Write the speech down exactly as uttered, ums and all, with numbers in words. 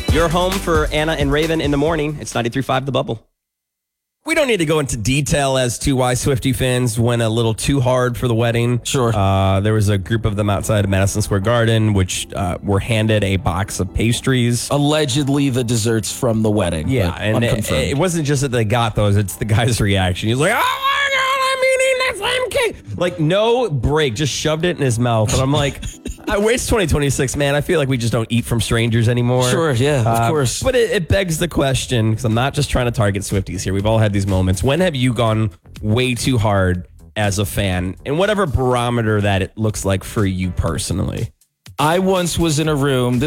You're home for Anna and Raven in the morning. It's ninety-three point five The Bubble. We don't need to go into detail as to why Swiftie fans went a little too hard for the wedding. Sure. Uh, there was a group of them outside of Madison Square Garden, which uh, were handed a box of pastries. Allegedly the desserts from the wedding. Yeah, and it, it wasn't just that they got those, it's the guy's reaction. He's like, oh my God, I'm eating that same cake. Like, no break, just shoved it in his mouth. And I'm like, I, it's twenty twenty-six, man. I feel like we just don't eat from strangers anymore. Sure, yeah, of uh, course. But it, it begs the question, because I'm not just trying to target Swifties here. We've all had these moments. When have you gone way too hard as a fan? And whatever barometer that it looks like for you personally. I once was in a room.